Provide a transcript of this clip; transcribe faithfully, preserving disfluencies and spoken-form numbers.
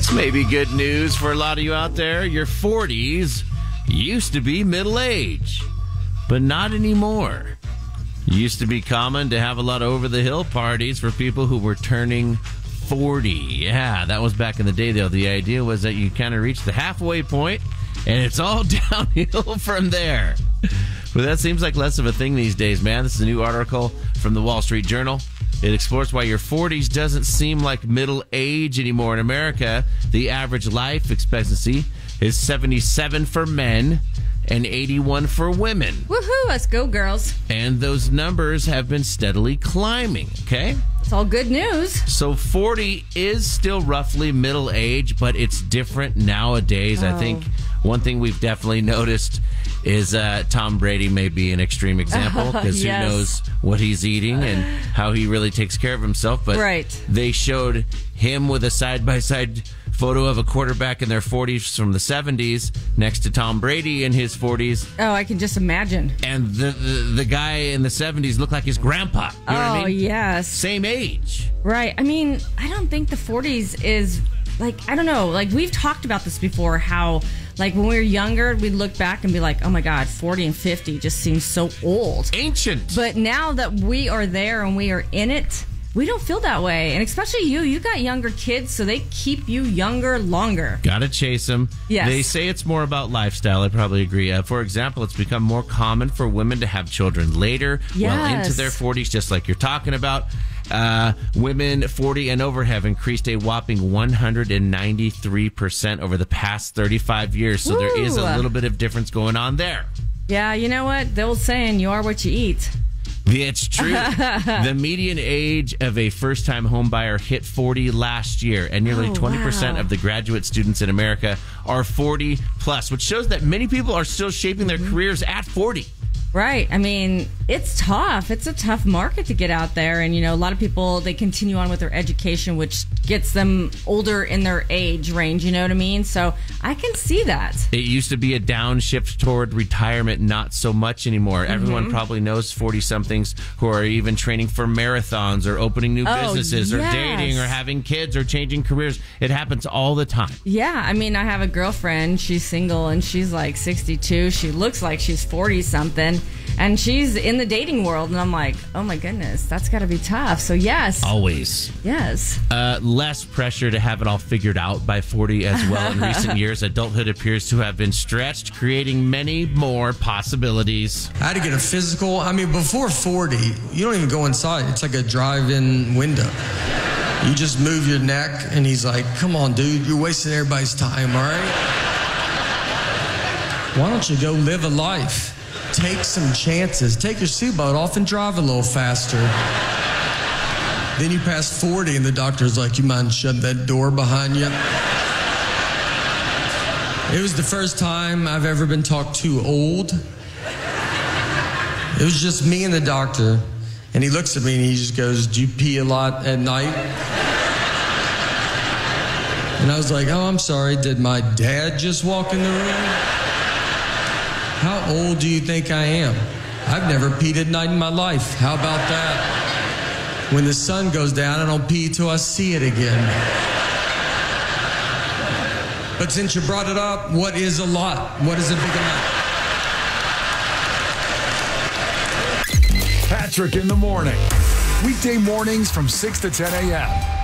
This may be good news for a lot of you out there. Your forties used to be middle age, but not anymore. It used to be common to have a lot of over-the-hill parties for people who were turning forty. Yeah, that was back in the day, though. The idea was that you kind of reach the halfway point, and it's all downhill from there. But that seems like less of a thing these days, man. This is a new article from the Wall Street Journal. It explores why your forties doesn't seem like middle age anymore. In America, the average life expectancy is seventy-seven for men and eighty-one for women. Woohoo, let's go, girls. And those numbers have been steadily climbing, okay? It's all good news. So forty is still roughly middle age, but it's different nowadays. Oh. I think one thing we've definitely noticed is uh, Tom Brady may be an extreme example because yes. who knows what he's eating and how he really takes care of himself. But right. They showed him with a side-by-side photo of a quarterback in their forties from the seventies next to Tom Brady in his forties. Oh, I can just imagine. And the the, the guy in the seventies looked like his grandpa. You know oh, what I mean? yes. Same age. Right. I mean, I don't think the forties is, like, I don't know. Like, we've talked about this before, how, like, when we were younger, we'd look back and be like, oh, my God, forty and fifty just seems so old. Ancient. But now that we are there and we are in it, we don't feel that way. And especially you. You got younger kids, so they keep you younger longer. Gotta chase them. Yes. They say it's more about lifestyle. I probably agree. Uh, for example, it's become more common for women to have children later, yes. well into their forties, just like you're talking about. Uh, women forty and over have increased a whopping one hundred ninety-three percent over the past thirty-five years. So Ooh. There is a little bit of difference going on there. Yeah, you know what? The old saying, you are what you eat. It's true. The median age of a first-time home buyer hit forty last year, and nearly oh, twenty percent wow. of the graduate students in America are forty plus, which shows that many people are still shaping their careers at forty. Right. I mean, it's tough. It's a tough market to get out there. And, you know, a lot of people, they continue on with their education, which gets them older in their age range. You know what I mean? So I can see that. It used to be a downshift toward retirement, not so much anymore. Mm-hmm. Everyone probably knows forty-somethings who are even training for marathons or opening new oh, businesses yes. or dating or having kids or changing careers. It happens all the time. Yeah. I mean, I have a girlfriend. She's single and she's like sixty-two. She looks like she's forty-something. And she's in the dating world, and I'm like, oh my goodness, that's got to be tough. So yes, always, yes. Uh, less pressure to have it all figured out by forty as well. In recent years, adulthood appears to have been stretched, creating many more possibilities. I had to get a physical. I mean, before forty, you don't even go inside. It's like a drive-in window. You just move your neck, and he's like, come on, dude, you're wasting everybody's time, all right? Why don't you go live a life? Take some chances. Take your seatbelt off and drive a little faster. Then you pass forty and the doctor's like, you mind shutting that door behind you? It was the first time I've ever been talked to old. It was just me and the doctor. And he looks at me and he just goes, do you pee a lot at night? And I was like, oh, I'm sorry. Did my dad just walk in the room? How old do you think I am? I've never peed at night in my life. How about that? When the sun goes down, I don't pee till I see it again. But since you brought it up, what is a lot? What is a big amount? Patrick in the morning. Weekday mornings from six to ten a.m.